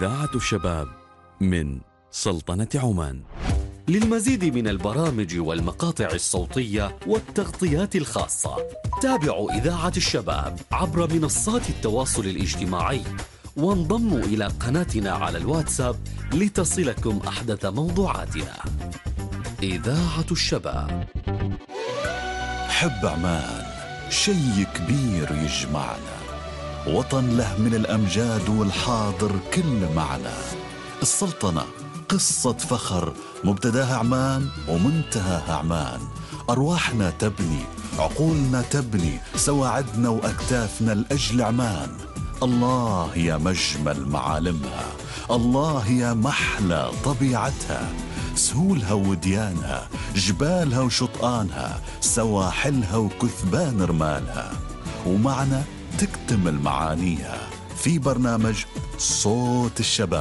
إذاعة الشباب من سلطنة عمان. للمزيد من البرامج والمقاطع الصوتية والتغطيات الخاصة تابعوا إذاعة الشباب عبر منصات التواصل الاجتماعي وانضموا إلى قناتنا على الواتساب لتصلكم أحدث موضوعاتنا. إذاعة الشباب. حب عمان شي كبير يجمعنا، وطن له من الأمجاد والحاضر كل معنا. السلطنة قصة فخر مبتداها عمان ومنتهاها عمان. أرواحنا تبني، عقولنا تبني، سواعدنا وأكتافنا لأجل عمان. الله يا مجمل معالمها، الله يا محلى طبيعتها، سهولها وديانها، جبالها وشطآنها، سواحلها وكثبان رمالها، ومعنا تكتمل معانيها في برنامج صوت الشباب.